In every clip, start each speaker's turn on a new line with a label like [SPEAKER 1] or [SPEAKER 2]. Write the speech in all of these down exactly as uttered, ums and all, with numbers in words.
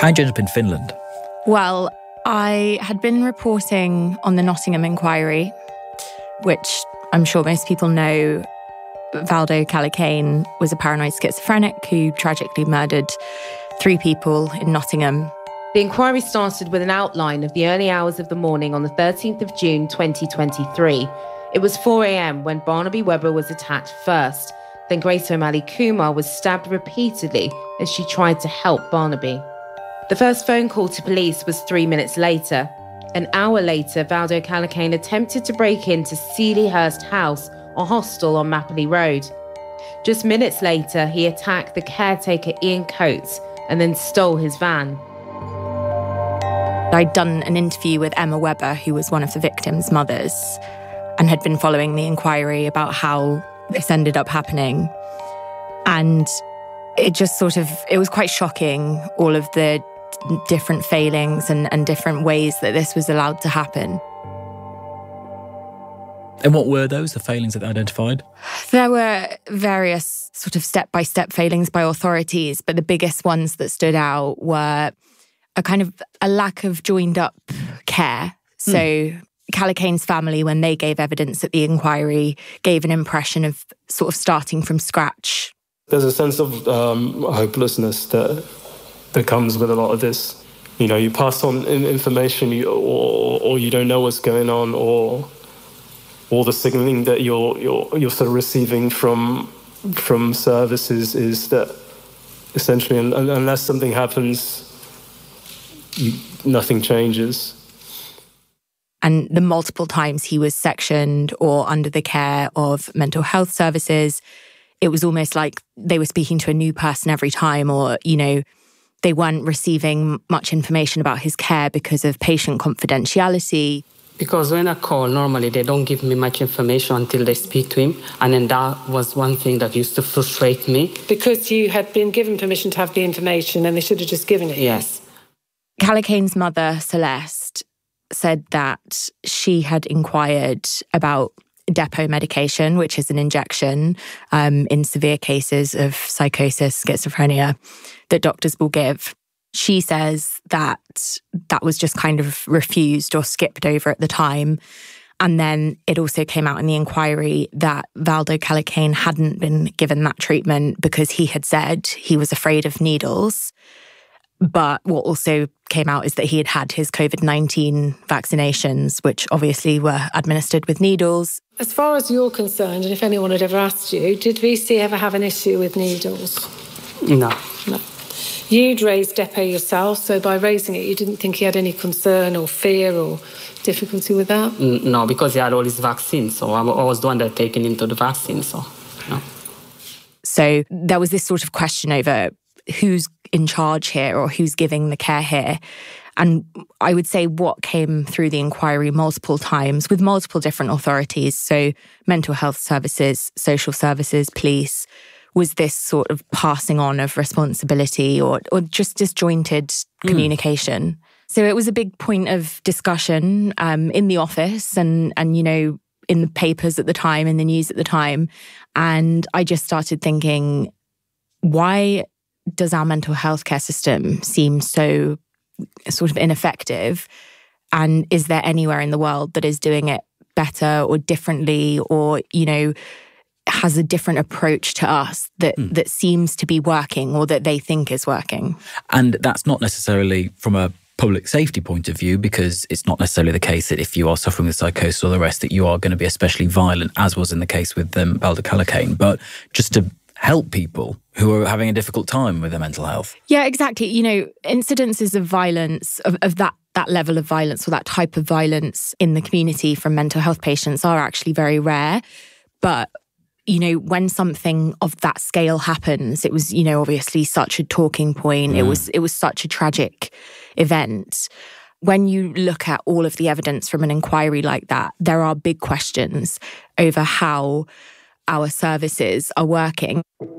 [SPEAKER 1] How'd you end up in Finland?
[SPEAKER 2] Well, I had been reporting on the Nottingham inquiry, which I'm sure most people know. Valdo Kallocain was a paranoid schizophrenic who tragically murdered three people in Nottingham.
[SPEAKER 3] The inquiry started with an outline of the early hours of the morning on the thirteenth of June twenty twenty-three. It was four a.m. when Barnaby Webber was attacked first. Then Grace O'Malley Kumar was stabbed repeatedly as she tried to help Barnaby. The first phone call to police was three minutes later. An hour later, Valdo Kallocain attempted to break into Sealyhurst House, a hostel on Mapley Road. Just minutes later, he attacked the caretaker Ian Coates and then stole his van.
[SPEAKER 2] I'd done an interview with Emma Webber, who was one of the victims' mothers, and had been following the inquiry about how this ended up happening. And it just sort of, it was quite shocking, all of the different failings and, and different ways that this was allowed to happen.
[SPEAKER 1] And what were those, the failings that they identified?
[SPEAKER 2] There were various sort of step-by-step failings by authorities, but the biggest ones that stood out were a kind of a lack of joined-up care. So mm. Kallocain's family, when they gave evidence at the inquiry, gave an impression of sort of starting from scratch.
[SPEAKER 4] There's a sense of um, hopelessness that that comes with a lot of this. You know, you pass on information you, or, or you don't know what's going on, or all the signalling that you're you're you're sort of receiving from from services is that essentially, unless something happens, you, nothing changes.
[SPEAKER 2] And the multiple times he was sectioned or under the care of mental health services, it was almost like they were speaking to a new person every time, or, you know, they weren't receiving much information about his care because of patient confidentiality.
[SPEAKER 5] Because when I call, normally they don't give me much information until they speak to him. And then that was one thing that used to frustrate me.
[SPEAKER 6] Because you had been given permission to have the information and they should have just given it.
[SPEAKER 5] Yes.
[SPEAKER 2] Kallocain's mother, Celeste, said that she had inquired about depot medication, which is an injection um, in severe cases of psychosis, schizophrenia, that doctors will give. She says that that was just kind of refused or skipped over at the time. And then it also came out in the inquiry that Valdo Kallocain hadn't been given that treatment because he had said he was afraid of needles. But what also came out is that he had had his covid nineteen vaccinations, which obviously were administered with needles.
[SPEAKER 6] As far as you're concerned, and if anyone had ever asked you, did V C ever have an issue with needles?
[SPEAKER 5] No.
[SPEAKER 6] No. You'd raised depot yourself, so by raising it, you didn't think he had any concern or fear or difficulty with that?
[SPEAKER 5] No, because he had all his vaccines, so I was the one that taken into the vaccine, so no.
[SPEAKER 2] So there was this sort of question over who's in charge here or who's giving the care here. And I would say what came through the inquiry multiple times with multiple different authorities, so mental health services, social services, police, was this sort of passing on of responsibility or or just disjointed mm. communication. So it was a big point of discussion um, in the office and, and, you know, in the papers at the time, in the news at the time. And I just started thinking, why does our mental health care system seem so sort of ineffective? And is there anywhere in the world that is doing it better or differently or, you know, has a different approach to us that, mm. that seems to be working or that they think is working?
[SPEAKER 1] And that's not necessarily from a public safety point of view, because it's not necessarily the case that if you are suffering with psychosis or the rest that you are going to be especially violent, as was in the case with um, Valdo Kallocain, but just to help people who are having a difficult time with their mental health.
[SPEAKER 2] Yeah, exactly. You know, incidences of violence, of, of that that level of violence or that type of violence in the community from mental health patients are actually very rare. But, you know, when something of that scale happens, it was, you know, obviously such a talking point. Mm. It was it was such a tragic event. When you look at all of the evidence from an inquiry like that, there are big questions over how our services are working.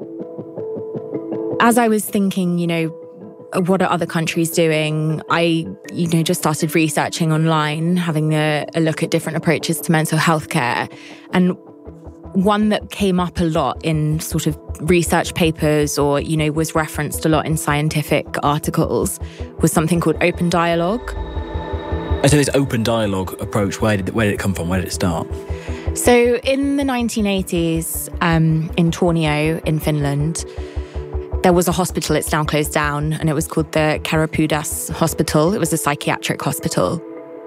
[SPEAKER 2] As I was thinking, you know, what are other countries doing? I, you know, just started researching online, having a, a look at different approaches to mental health care. And one that came up a lot in sort of research papers or, you know, was referenced a lot in scientific articles was something called open dialogue.
[SPEAKER 1] And so this open dialogue approach, where did, where did it come from? Where did it start?
[SPEAKER 2] So in the nineteen eighties, um, in Tornio in Finland, there was a hospital. It's now closed down, and it was called the Karapudas Hospital. It was a psychiatric hospital.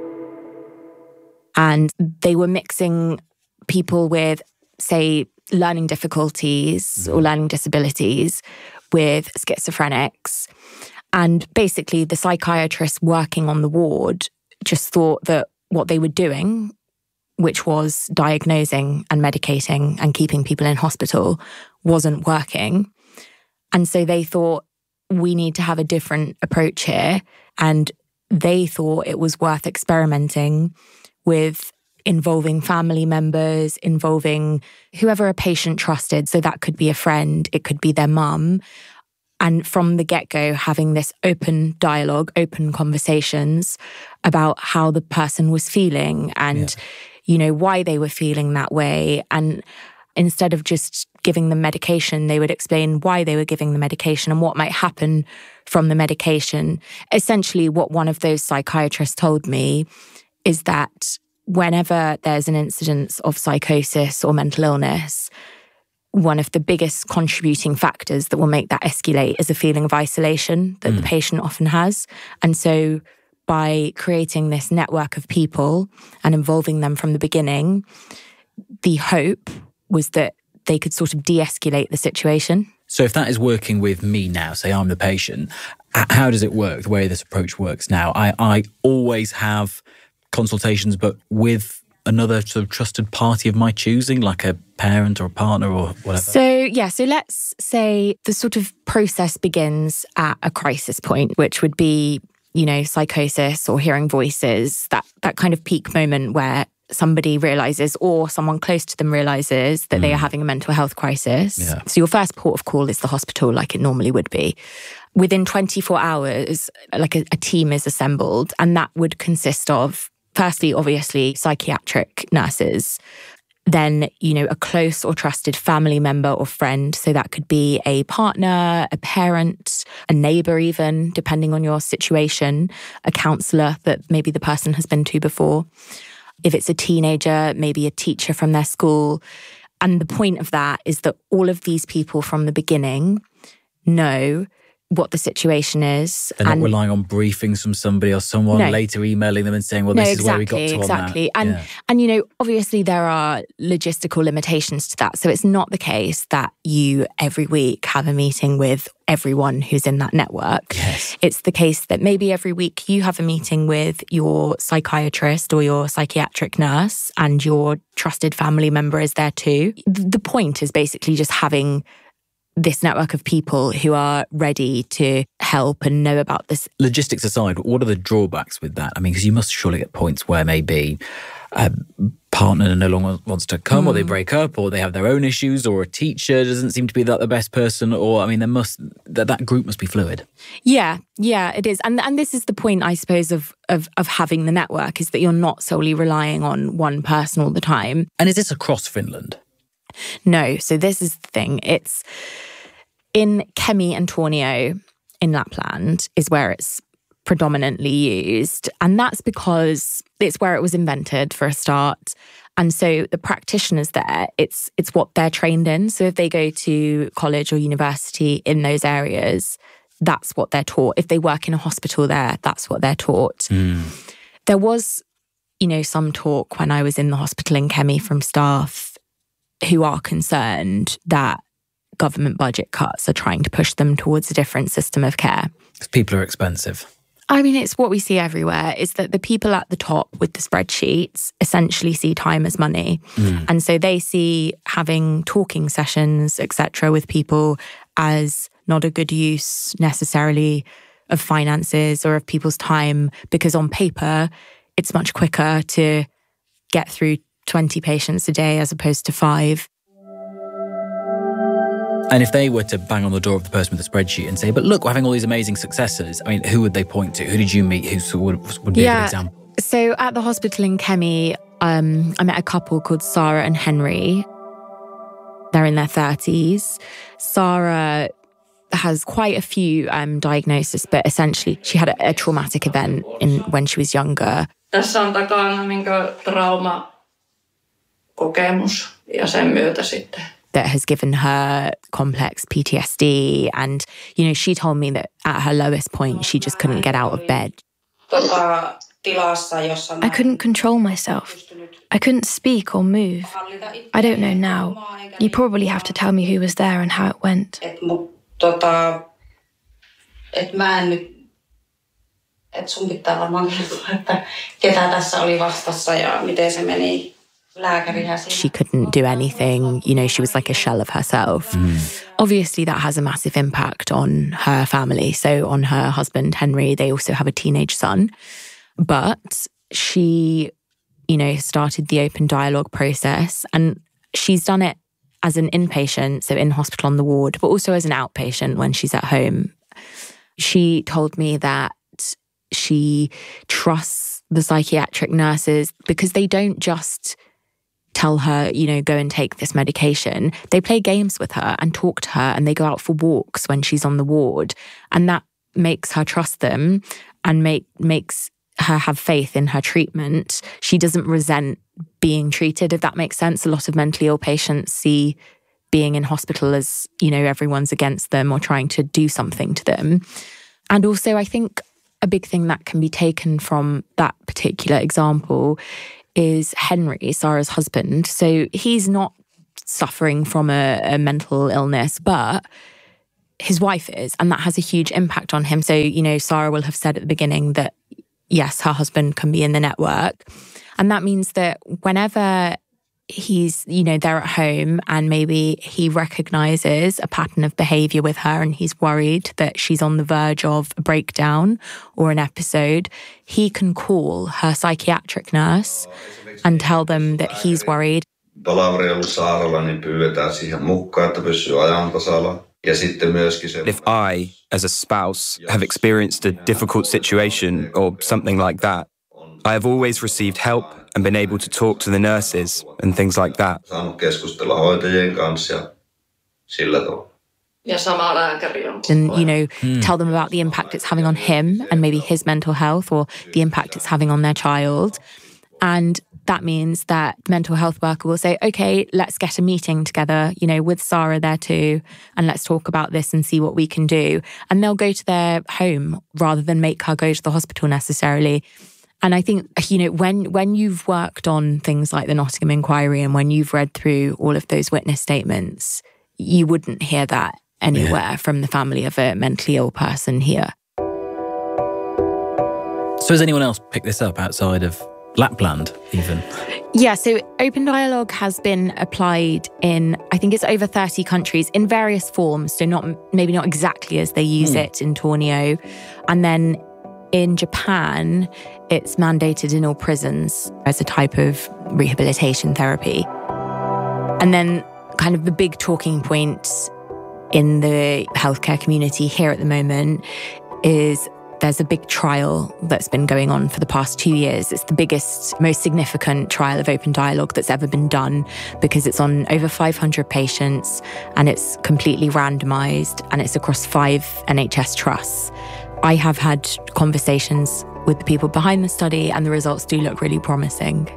[SPEAKER 2] And they were mixing people with, say, learning difficulties or learning disabilities with schizophrenics. And basically, the psychiatrists working on the ward just thought that what they were doing, which was diagnosing and medicating and keeping people in hospital, wasn't working. And so they thought, we need to have a different approach here. And they thought it was worth experimenting with involving family members, involving whoever a patient trusted. So that could be a friend, it could be their mum. And from the get-go, having this open dialogue, open conversations about how the person was feeling and, yeah. you know, why they were feeling that way. And instead of just giving them medication, they would explain why they were giving the medication and what might happen from the medication. Essentially, what one of those psychiatrists told me is that whenever there's an incidence of psychosis or mental illness, one of the biggest contributing factors that will make that escalate is a feeling of isolation that mm. the patient often has. And so by creating this network of people and involving them from the beginning, the hope was that they could sort of de-escalate the situation.
[SPEAKER 1] So if that is working with me now, say I'm the patient, how does it work, the way this approach works now? I, I always have consultations, but with another sort of trusted party of my choosing, like a parent or a partner or whatever?
[SPEAKER 2] So, yeah, so let's say the sort of process begins at a crisis point, which would be, you know, psychosis or hearing voices, that, that kind of peak moment where somebody realises or someone close to them realises that mm. they are having a mental health crisis.
[SPEAKER 1] Yeah.
[SPEAKER 2] So your first port of call is the hospital, like it normally would be. Within twenty-four hours, like a, a team is assembled, and that would consist of, firstly, obviously, psychiatric nurses, then, you know, a close or trusted family member or friend. So that could be a partner, a parent, a neighbour even, depending on your situation, a counsellor that maybe the person has been to before. If it's a teenager, maybe a teacher from their school. And the point of that is that all of these people from the beginning know what the situation is.
[SPEAKER 1] They're not relying on briefings from somebody or someone
[SPEAKER 2] no.
[SPEAKER 1] later emailing them and saying, well,
[SPEAKER 2] no,
[SPEAKER 1] this
[SPEAKER 2] exactly,
[SPEAKER 1] is where we got to
[SPEAKER 2] exactly.
[SPEAKER 1] on that.
[SPEAKER 2] And,
[SPEAKER 1] yeah.
[SPEAKER 2] and, you know, obviously there are logistical limitations to that. So it's not the case that you every week have a meeting with everyone who's in that network.
[SPEAKER 1] Yes.
[SPEAKER 2] It's the case that maybe every week you have a meeting with your psychiatrist or your psychiatric nurse and your trusted family member is there too. The point is basically just having this network of people who are ready to help and know about this.
[SPEAKER 1] Logistics aside, what are the drawbacks with that? I mean, because you must surely get points where maybe a partner no longer wants to come mm. or they break up or they have their own issues or a teacher doesn't seem to be that the best person or, I mean, there must that, that group must be fluid.
[SPEAKER 2] Yeah, yeah, it is. And and this is the point, I suppose, of, of, of having the network is that you're not solely relying on one person all the time.
[SPEAKER 1] And is this across Finland?
[SPEAKER 2] No. So this is the thing. It's in Kemi and Tornio in Lapland is where it's predominantly used. And that's because it's where it was invented for a start. And so the practitioners there, it's it's what they're trained in. So if they go to college or university in those areas, that's what they're taught. If they work in a hospital there, that's what they're taught.
[SPEAKER 1] Mm.
[SPEAKER 2] There was, you know, some talk when I was in the hospital in Kemi from staff who are concerned that government budget cuts are trying to push them towards a different system of care.
[SPEAKER 1] Because people are expensive.
[SPEAKER 2] I mean, it's what we see everywhere, is that the people at the top with the spreadsheets essentially see time as money.
[SPEAKER 1] Mm.
[SPEAKER 2] And so they see having talking sessions, et cetera, with people as not a good use necessarily of finances or of people's time, because on paper, it's much quicker to get through twenty patients a day as opposed to five.
[SPEAKER 1] And if they were to bang on the door of the person with the spreadsheet and say, but look, we're having all these amazing successes, I mean, who would they point to? Who did you meet who would, would be
[SPEAKER 2] yeah.
[SPEAKER 1] a good example?
[SPEAKER 2] So at the hospital in Kemi, um, I met a couple called Sarah and Henry. They're in their thirties. Sarah has quite a few um, diagnoses, but essentially she had a, a traumatic event in when she was younger.
[SPEAKER 7] Tässä on takana minkä trauma-kokemus ja sen myötä sitten.
[SPEAKER 2] That has given her complex P T S D. And, you know, she told me that at her lowest point, she just couldn't get out of bed.
[SPEAKER 8] I couldn't control myself. I couldn't speak or move. I don't know now. You probably have to tell me who was there and how it went.
[SPEAKER 9] Tota, et mä en nyt, et sun pitää varmaan kertoa, että ketä tässä oli vastassa ja miten se meni lääkäriä siinä.
[SPEAKER 2] She couldn't do anything, you know, she was like a shell of herself. Mm. Obviously that has a massive impact on her family. So on her husband, Henry, they also have a teenage son. But she, you know, started the open dialogue process, and she's done it as an inpatient, so in hospital on the ward, but also as an outpatient when she's at home. She told me that she trusts the psychiatric nurses because they don't just tell her, you know, go and take this medication. They play games with her and talk to her, and they go out for walks when she's on the ward. And that makes her trust them and make makes her have faith in her treatment. She doesn't resent being treated, if that makes sense. A lot of mentally ill patients see being in hospital as, you know, everyone's against them or trying to do something to them. And also, I think a big thing that can be taken from that particular example is Henry, Sarah's husband. So he's not suffering from a, a mental illness, but his wife is, and that has a huge impact on him. So, you know, Sarah will have said at the beginning that, yes, her husband can be in the network. And that means that whenever he's, you know, they're at home and maybe he recognises a pattern of behaviour with her and he's worried that she's on the verge of a breakdown or an episode, he can call her psychiatric nurse and tell them that he's worried.
[SPEAKER 10] If I, as a spouse, have experienced a difficult situation or something like that, I have always received help and been able to talk to the nurses and things like that.
[SPEAKER 2] And, you know, mm. tell them about the impact it's having on him and maybe his mental health or the impact it's having on their child. And that means that the mental health worker will say, okay, let's get a meeting together, you know, with Sarah there too, and let's talk about this and see what we can do. And they'll go to their home rather than make her go to the hospital necessarily. And I think, you know, when when you've worked on things like the Nottingham Inquiry and when you've read through all of those witness statements, you wouldn't hear that anywhere yeah. from the family of a mentally ill person here.
[SPEAKER 1] So has anyone else picked this up outside of Lapland even?
[SPEAKER 2] Yeah, so Open Dialogue has been applied in, I think it's over thirty countries in various forms. So not maybe not exactly as they use mm. it in Tornio. And then in Japan, it's mandated in all prisons as a type of rehabilitation therapy. And then kind of the big talking point in the healthcare community here at the moment is there's a big trial that's been going on for the past two years. It's the biggest, most significant trial of Open Dialogue that's ever been done because it's on over five hundred patients and it's completely randomised and it's across five N H S trusts. I have had conversations with the people behind the study and the results do look really promising.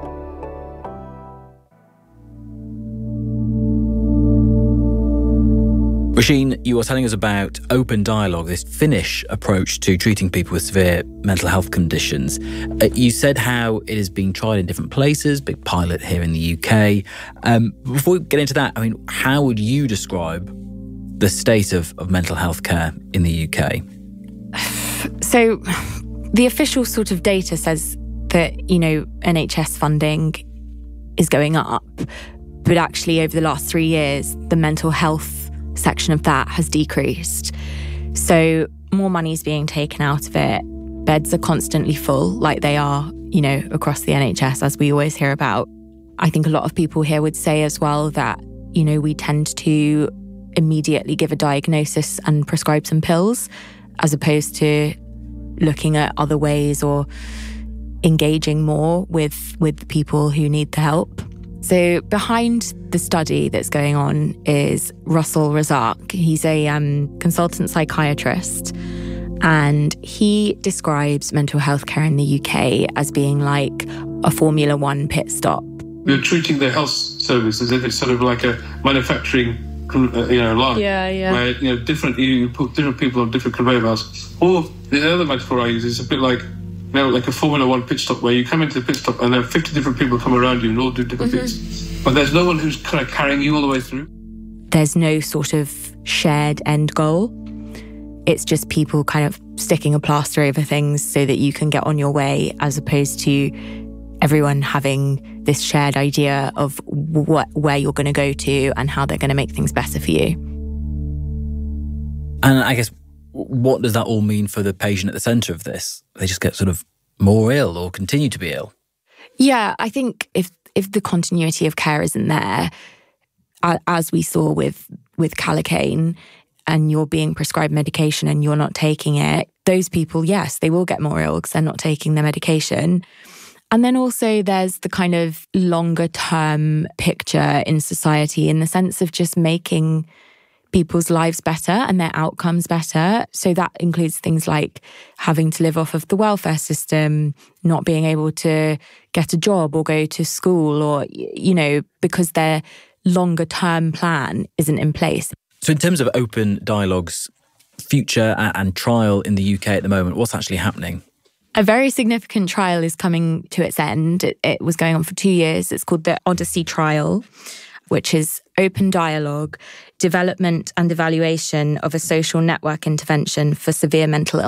[SPEAKER 1] Roisin, you were telling us about Open Dialogue, this Finnish approach to treating people with severe mental health conditions. Uh, you said how it is being tried in different places, big pilot here in the U K. Um, before we get into that, I mean, how would you describe the state of, of mental health care in the U K?
[SPEAKER 2] So the official sort of data says that, you know, N H S funding is going up, but actually over the last three years, the mental health section of that has decreased. So more money is being taken out of it. Beds are constantly full, like they are, you know, across the N H S, as we always hear about. I think a lot of people here would say as well that, you know, we tend to immediately give a diagnosis and prescribe some pills, as opposed to looking at other ways or engaging more with with the people who need the help. So behind the study that's going on is Russell Razak. He's a um, consultant psychiatrist, and he describes mental health care in the U K as being like a Formula One pit stop.
[SPEAKER 11] We're treating the health service as if it's sort of like a manufacturing, you know, line.
[SPEAKER 2] Yeah, yeah.
[SPEAKER 11] Where, you know, different, you put different people on different conveyor belts. Or the other metaphor I use is a bit like, you know, like a Formula One pit stop where you come into the pit stop and there are fifty different people come around you and all do different mm-hmm. things. But there's no one who's kind of carrying you all the way through. There's
[SPEAKER 2] no sort of shared end goal. It's just people kind of sticking a plaster over things so that you can get on your way, as opposed to everyone having this shared idea of what where you're going to go to and how they're going to make things better for you.
[SPEAKER 1] And I guess, what does that all mean for the patient at the centre of this? They just get sort of more ill or continue to be ill?
[SPEAKER 2] Yeah, I think if if the continuity of care isn't there, as we saw with, with Calacaine, and you're being prescribed medication and you're not taking it, those people, yes, they will get more ill because they're not taking their medication. And then also there's the kind of longer term picture in society in the sense of just making people's lives better and their outcomes better. So that includes things like having to live off of the welfare system, not being able to get a job or go to school, or, you know, because their longer term plan isn't in place.
[SPEAKER 1] So in terms of Open Dialogue's future and trial in the U K at the moment, what's actually happening?
[SPEAKER 2] A very significant trial is coming to its end. It, it was going on for two years. It's called the Odyssey Trial, which is Open Dialogue, Development and Evaluation of a Social Network Intervention for Severe Mental Illness.